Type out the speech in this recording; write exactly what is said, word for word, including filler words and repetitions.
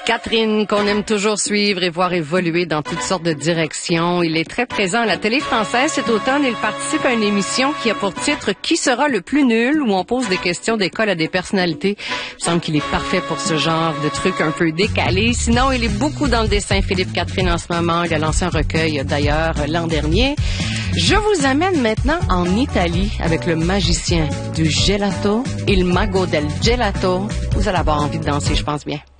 Catherine, qu'on aime toujours suivre et voir évoluer dans toutes sortes de directions. Il est très présent à la télé française cet automne. Il participe à une émission qui a pour titre « Qui sera le plus nul ?», où on pose des questions d'école à des personnalités. Il me semble qu'il est parfait pour ce genre de truc un peu décalé. Sinon, il est beaucoup dans le dessin, Philippe Catherine, en ce moment. Il a lancé un recueil, d'ailleurs, l'an dernier. Je vous amène maintenant en Italie avec le magicien du gelato, il mago del gelato. Vous allez avoir envie de danser, je pense bien.